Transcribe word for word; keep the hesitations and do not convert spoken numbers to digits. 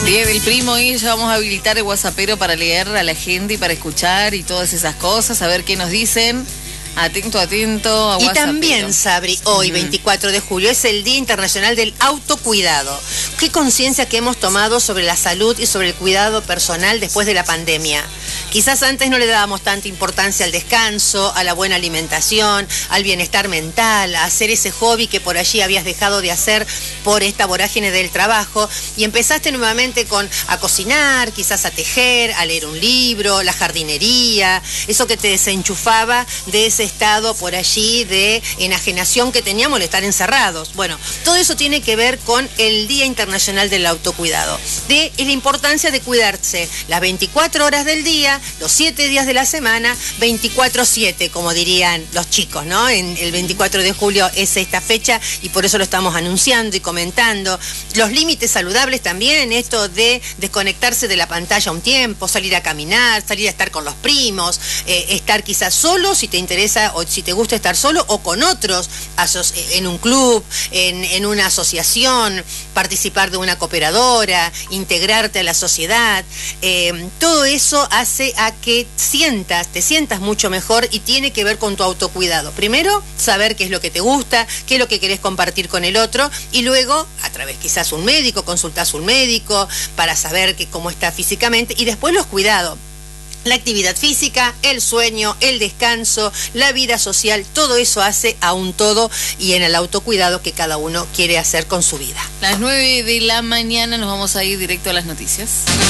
Día del Primo y ya vamos a habilitar el WhatsAppero para leer a la gente y para escuchar y todas esas cosas, a ver qué nos dicen. Atento, atento a Y WhatsAppero. también, Sabri, hoy, Uh-huh. veinticuatro de julio, es el Día Internacional del Autocuidado. Qué conciencia que hemos tomado sobre la salud y sobre el cuidado personal después de la pandemia. Quizás antes no le dábamos tanta importancia al descanso, a la buena alimentación, al bienestar mental, a hacer ese hobby que por allí habías dejado de hacer por esta vorágine del trabajo, y empezaste nuevamente con a cocinar, quizás a tejer, a leer un libro, la jardinería, eso que te desenchufaba de ese estado por allí de enajenación que teníamos al estar encerrados. Bueno, todo eso tiene que ver con el Día Internacional del Autocuidado, de la importancia de cuidarse las veinticuatro horas del día, los siete días de la semana, veinticuatro siete, como dirían los chicos, ¿no? En el veinticuatro de julio es esta fecha y por eso lo estamos anunciando y comentando. Los límites saludables también, esto de desconectarse de la pantalla un tiempo, salir a caminar, salir a estar con los primos, eh, estar quizás solo si te interesa o si te gusta estar solo o con otros, en un club, en, en una asociación, participar de una cooperadora, integrarte a la sociedad. Eh, todo eso hace a que sientas, te sientas mucho mejor y tiene que ver con tu autocuidado. Primero, saber qué es lo que te gusta, qué es lo que querés compartir con el otro y luego, a través quizás un médico, consultás a un médico para saber que, cómo está físicamente y después los cuidados. La actividad física, el sueño, el descanso, la vida social, todo eso hace a un todo y en el autocuidado que cada uno quiere hacer con su vida. Las nueve de la mañana nos vamos a ir directo a las noticias.